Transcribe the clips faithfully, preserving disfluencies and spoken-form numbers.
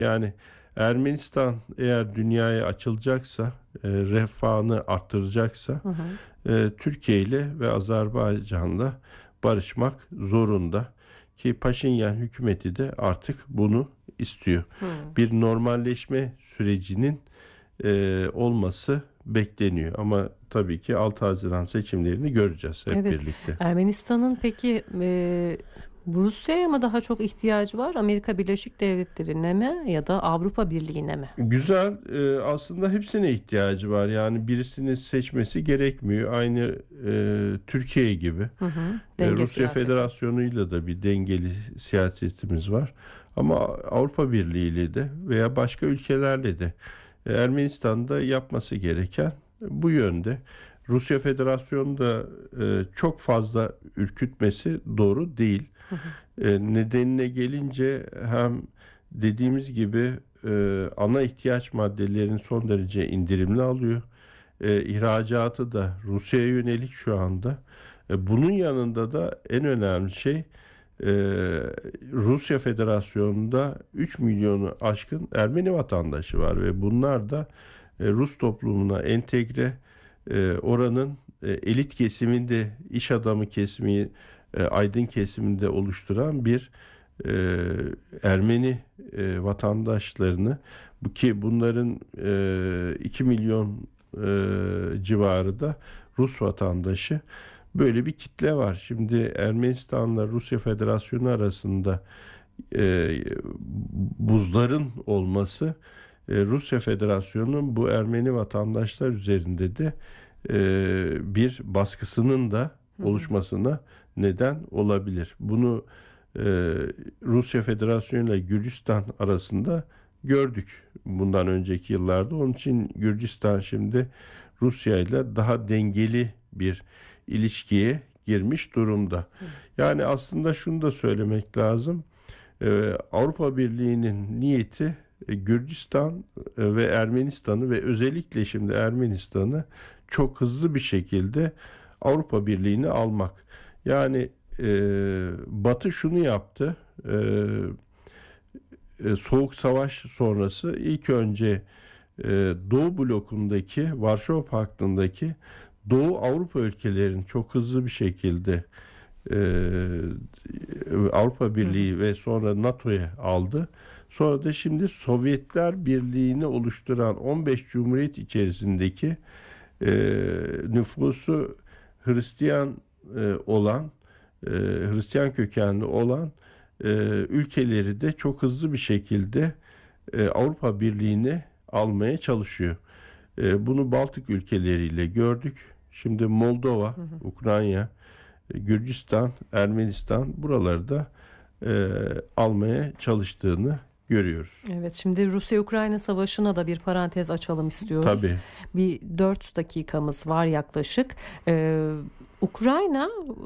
Yani Ermenistan eğer dünyaya açılacaksa, e, refahını arttıracaksa Hı hı. e, Türkiye ile ve Azerbaycan'la barışmak zorunda. Ki Paşinyan hükümeti de artık bunu istiyor. Hı. Bir normalleşme sürecinin e, olması bekleniyor. Ama tabii ki altı Haziran seçimlerini göreceğiz hep Evet, birlikte. Ermenistan'ın peki e, Rusya'ya mı daha çok ihtiyacı var, Amerika Birleşik Devletleri'ne mi ya da Avrupa Birliği'ne mi? Güzel. E, aslında hepsine ihtiyacı var. Yani birisini seçmesi gerekmiyor. Aynı e, Türkiye gibi. Hı hı. E, Denge Rusya siyaseti. Federasyonu'yla da bir dengeli siyasetimiz var. Ama Avrupa Birliği ile de veya başka ülkelerle de e, Ermenistan'da yapması gereken bu yönde. Rusya Federasyonu da e, çok fazla ürkütmesi doğru değil. Hı hı. E, nedenine gelince hem dediğimiz gibi e, ana ihtiyaç maddelerini son derece indirimli alıyor. E, ihracatı da Rusya'ya yönelik şu anda. E, bunun yanında da en önemli şey e, Rusya Federasyonu'nda üç milyonu aşkın Ermeni vatandaşı var ve bunlar da e, Rus toplumuna entegre, e, oranın e, elit kesiminde, iş adamı kesimi, e, aydın kesiminde oluşturan bir e, Ermeni e, vatandaşlarını, bu ki bunların e, iki milyon e, civarı da Rus vatandaşı, böyle bir kitle var. Şimdi Ermenistan'la Rusya Federasyonu arasında e, buzların olması, e, Rusya Federasyonu'nun bu Ermeni vatandaşlar üzerinde de e, bir baskısının da Hı hı. oluşmasına neden olabilir. Bunu e, Rusya Federasyonu ile Gürcistan arasında gördük bundan önceki yıllarda. Onun için Gürcistan şimdi Rusya ile daha dengeli bir ilişkiye girmiş durumda. Hı. Yani aslında şunu da söylemek lazım. Ee, Avrupa Birliği'nin niyeti e, Gürcistan e, ve Ermenistan'ı ve özellikle şimdi Ermenistan'ı çok hızlı bir şekilde Avrupa Birliği'ne almak. Yani e, Batı şunu yaptı. E, e, Soğuk Savaş sonrası ilk önce e, Doğu blokundaki, Varşova Paktı'ndaki Doğu Avrupa ülkelerini çok hızlı bir şekilde e, Avrupa Hı hı. Birliği ve sonra NATO'ya aldı. Sonra da şimdi Sovyetler Birliği'ni oluşturan on beş Cumhuriyet içerisindeki e, nüfusu Hristiyan e, olan, e, Hristiyan kökenli olan e, ülkeleri de çok hızlı bir şekilde e, Avrupa Birliği'ne almaya çalışıyor. E, bunu Baltık ülkeleriyle gördük. Şimdi Moldova, Hı hı. Ukrayna, e, Gürcistan, Ermenistan buraları da e, almaya çalıştığını görüyoruz. Evet, şimdi Rusya-Ukrayna savaşına da bir parantez açalım istiyoruz. Tabii. Bir dört dakikamız var yaklaşık. Ee, Ukrayna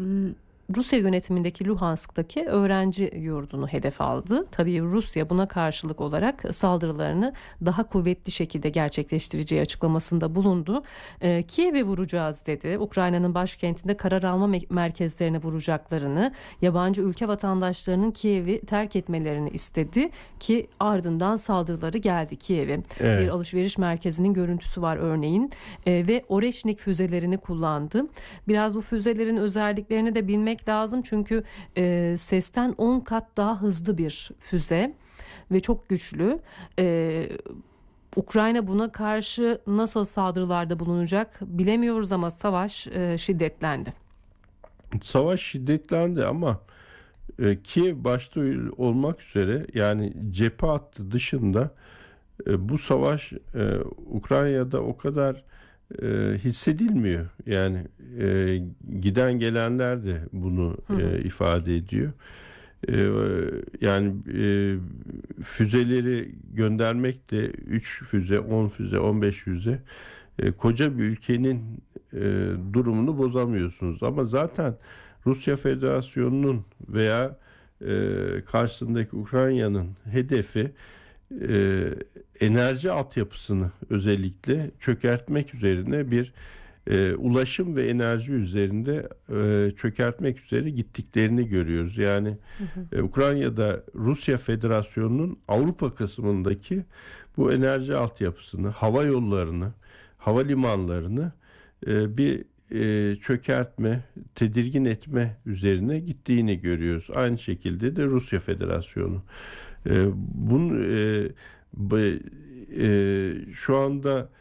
Rusya yönetimindeki Luhansk'taki öğrenci yurdunu hedef aldı. Tabii Rusya buna karşılık olarak saldırılarını daha kuvvetli şekilde gerçekleştireceği açıklamasında bulundu. Ee, Kiev'i vuracağız dedi. Ukrayna'nın başkentinde karar alma me- merkezlerini vuracaklarını, yabancı ülke vatandaşlarının Kiev'i terk etmelerini istedi ki ardından saldırıları geldi Kiev'e. Bir Evet. alışveriş merkezinin görüntüsü var örneğin Ee, ve Oreşnik füzelerini kullandı. Biraz bu füzelerin özelliklerini de bilmek lazım çünkü e, sesten on kat daha hızlı bir füze ve çok güçlü. E, Ukrayna buna karşı nasıl saldırılarda bulunacak bilemiyoruz ama savaş e, şiddetlendi. Savaş şiddetlendi ama e, Kiev başta olmak üzere, yani cephe hattı dışında e, bu savaş e, Ukrayna'da o kadar e, hissedilmiyor. Yani e, giden gelenler de bunu Hı hı. e, ifade ediyor. E, yani e, füzeleri göndermek de üç füze, on füze, on beş füze, e, koca bir ülkenin e, durumunu bozamıyorsunuz. Ama zaten Rusya Federasyonu'nun veya e, karşısındaki Ukrayna'nın hedefi e, enerji altyapısını özellikle çökertmek üzerine bir e, ulaşım ve enerji üzerinde e, çökertmek üzere gittiklerini görüyoruz. Yani Hı hı. e, Ukrayna'da Rusya Federasyonu'nun Avrupa kısmındaki bu enerji altyapısını, hava yollarını, havalimanlarını e, bir e, çökertme, tedirgin etme üzerine gittiğini görüyoruz. Aynı şekilde de Rusya Federasyonu. E, bunun e, bu, e, şu anda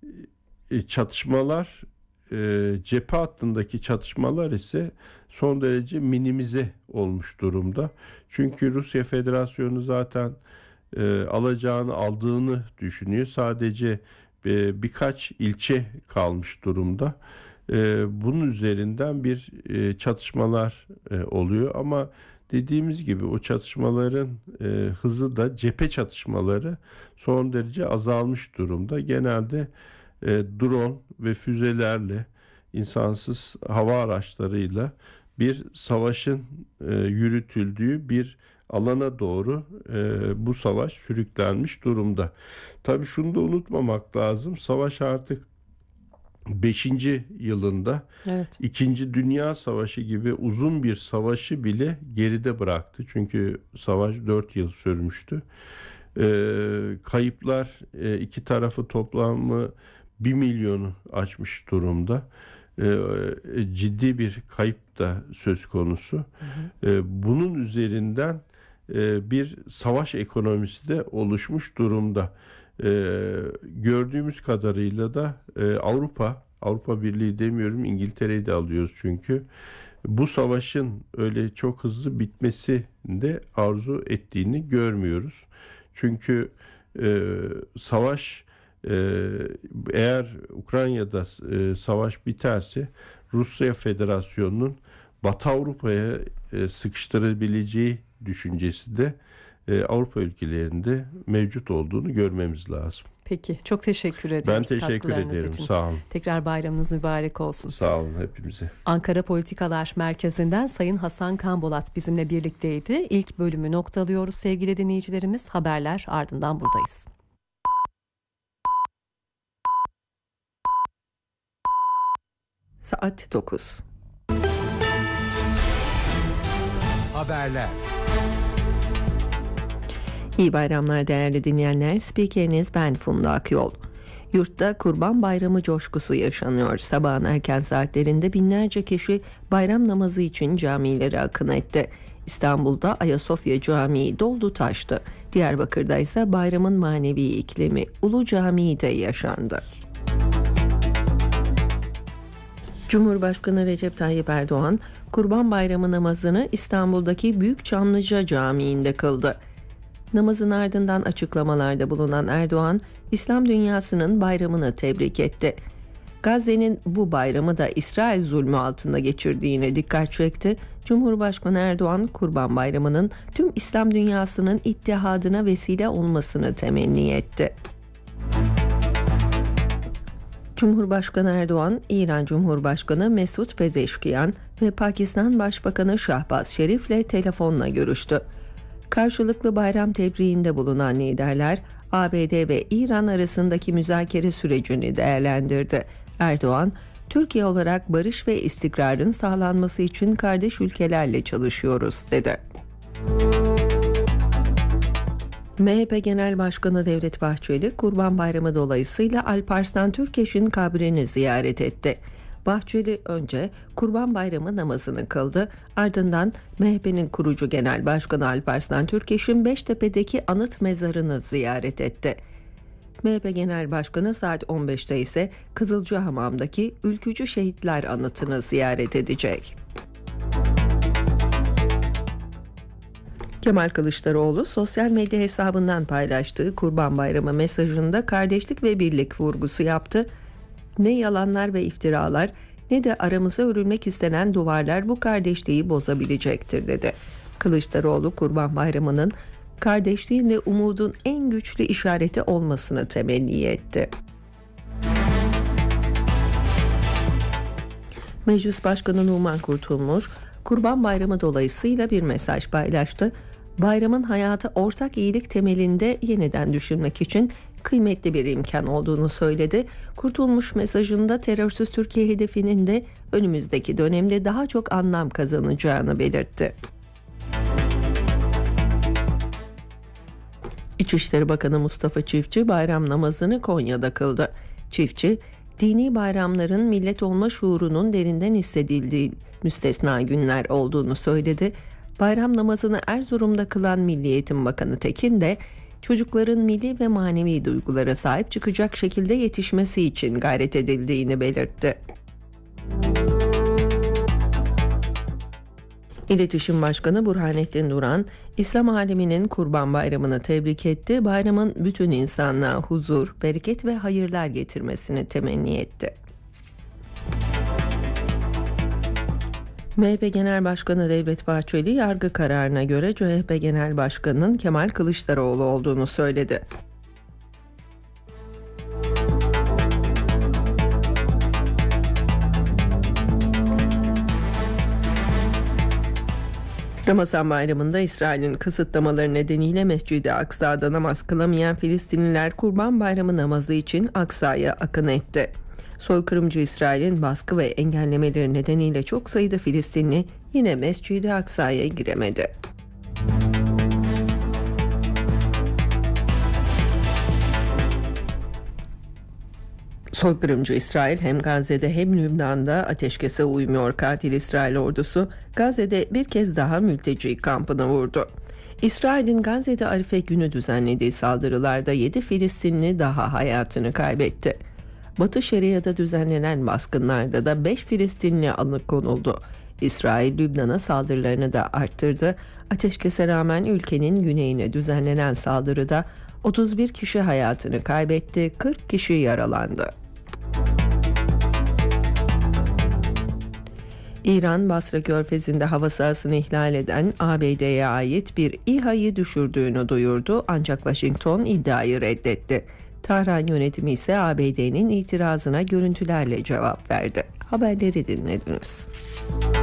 e, çatışmalar, e, cephe hattındaki çatışmalar ise son derece minimize olmuş durumda. Çünkü Rusya Federasyonu zaten e, alacağını aldığını düşünüyor. Sadece e, birkaç ilçe kalmış durumda. E, bunun üzerinden bir e, çatışmalar e, oluyor ama dediğimiz gibi o çatışmaların e, hızı da cephe çatışmaları son derece azalmış durumda. Genelde e, drone ve füzelerle, insansız hava araçlarıyla bir savaşın e, yürütüldüğü bir alana doğru e, bu savaş sürüklenmiş durumda. Tabii şunu da unutmamak lazım. Savaş artık beşinci yılında. Evet. İkinci Dünya Savaşı gibi uzun bir savaşı bile geride bıraktı. Çünkü savaş dört yıl sürmüştü. Ee, kayıplar e, iki tarafı toplamı bir milyonu aşmış durumda. Ee, ciddi bir kayıp da söz konusu. Hı hı. Ee, bunun üzerinden e, bir savaş ekonomisi de oluşmuş durumda. Ee, gördüğümüz kadarıyla da e, Avrupa, Avrupa Birliği demiyorum, İngiltere'yi de alıyoruz çünkü bu savaşın öyle çok hızlı bitmesi de arzu ettiğini görmüyoruz. Çünkü e, savaş e, eğer Ukrayna'da e, savaş biterse Rusya Federasyonu'nun Batı Avrupa'ya e, sıkıştırabileceği düşüncesi de e, Avrupa ülkelerinde mevcut olduğunu görmemiz lazım. Peki, çok teşekkür ediyoruz. Ben teşekkür katkılarınız ederim. için. Sağ olun. Tekrar bayramınız mübarek olsun. Sağ olun hepimize. Ankara Politikalar Merkezi'nden Sayın Hasan Kambolat bizimle birlikteydi. İlk bölümü noktalıyoruz sevgili dinleyicilerimiz. Haberler ardından buradayız. Saat dokuz. Haberler. İyi bayramlar değerli dinleyenler. Spikeriniz ben Funda Akyol. Yurtta Kurban Bayramı coşkusu yaşanıyor. Sabahın erken saatlerinde binlerce kişi bayram namazı için camilere akın etti. İstanbul'da Ayasofya Camii doldu taştı. Diyarbakır'da ise bayramın manevi iklimi Ulu Camii'de yaşandı. Cumhurbaşkanı Recep Tayyip Erdoğan, Kurban Bayramı namazını İstanbul'daki Büyük Çamlıca Camii'nde kıldı. Namazın ardından açıklamalarda bulunan Erdoğan, İslam dünyasının bayramını tebrik etti. Gazze'nin bu bayramı da İsrail zulmü altında geçirdiğine dikkat çekti. Cumhurbaşkanı Erdoğan, Kurban Bayramı'nın tüm İslam dünyasının ittihadına vesile olmasını temenni etti. Cumhurbaşkanı Erdoğan, İran Cumhurbaşkanı Mesut Pezeşkiyan ve Pakistan Başbakanı Şahbaz Şerif'le telefonla görüştü. Karşılıklı bayram tebriğinde bulunan liderler, A B D ve İran arasındaki müzakere sürecini değerlendirdi. Erdoğan, Türkiye olarak barış ve istikrarın sağlanması için kardeş ülkelerle çalışıyoruz, dedi. M H P Genel Başkanı Devlet Bahçeli, Kurban Bayramı dolayısıyla Alparslan Türkeş'in kabrini ziyaret etti. Bahçeli önce Kurban Bayramı namazını kıldı, ardından M H P'nin kurucu Genel Başkanı Alparslan Türkeş'in Beştepe'deki anıt mezarını ziyaret etti. M H P Genel Başkanı saat on beşte ise Kızılcahamam'daki Ülkücü Şehitler Anıtı'nı ziyaret edecek. Kemal Kılıçdaroğlu sosyal medya hesabından paylaştığı Kurban Bayramı mesajında kardeşlik ve birlik vurgusu yaptı. Ne yalanlar ve iftiralar ne de aramıza örülmek istenen duvarlar bu kardeşliği bozabilecektir, dedi. Kılıçdaroğlu, Kurban Bayramı'nın kardeşliğin ve umudun en güçlü işareti olmasını temenni etti. Meclis Başkanı Numan Kurtulmuş, Kurban Bayramı dolayısıyla bir mesaj paylaştı. Bayramın hayatı ortak iyilik temelinde yeniden düşünmek için kıymetli bir imkan olduğunu söyledi. Kurtulmuş mesajında terörsüz Türkiye hedefinin de önümüzdeki dönemde daha çok anlam kazanacağını belirtti. İçişleri Bakanı Mustafa Çiftçi bayram namazını Konya'da kıldı. Çiftçi, dini bayramların millet olma şuurunun derinden hissedildiği müstesna günler olduğunu söyledi. Bayram namazını Erzurum'da kılan Milli Eğitim Bakanı Tekin de çocukların milli ve manevi duygulara sahip çıkacak şekilde yetişmesi için gayret edildiğini belirtti. İletişim Başkanı Burhanettin Duran, İslam aleminin Kurban Bayramı'nı tebrik etti. Bayramın bütün insanlığa huzur, bereket ve hayırlar getirmesini temenni etti. M H P Genel Başkanı Devlet Bahçeli, yargı kararına göre C H P Genel Başkanı'nın Kemal Kılıçdaroğlu olduğunu söyledi. Ramazan bayramında İsrail'in kısıtlamaları nedeniyle Mescid-i Aksa'da namaz kılamayan Filistinliler Kurban Bayramı namazı için Aksa'ya akın etti. Soykırımcı İsrail'in baskı ve engellemeleri nedeniyle çok sayıda Filistinli yine Mescid-i Aksa'ya giremedi. Soykırımcı İsrail hem Gazze'de hem Lübnan'da ateşkese uymuyor. Katil İsrail ordusu Gazze'de bir kez daha mülteci kampını vurdu. İsrail'in Gazze'de Arife günü düzenlediği saldırılarda yedi Filistinli daha hayatını kaybetti. Batı Şeria'da düzenlenen baskınlarda da beş Filistinli alıkonuldu. İsrail Lübnan'a saldırılarını da arttırdı. Ateşkese rağmen ülkenin güneyine düzenlenen saldırıda otuz bir kişi hayatını kaybetti, kırk kişi yaralandı. İran, Basra Körfezi'nde hava sahasını ihlal eden A B D'ye ait bir İHA'yı düşürdüğünü duyurdu, ancak Washington iddiayı reddetti. Tahran yönetimi ise A B D'nin itirazına görüntülerle cevap verdi. Haberleri dinlediniz.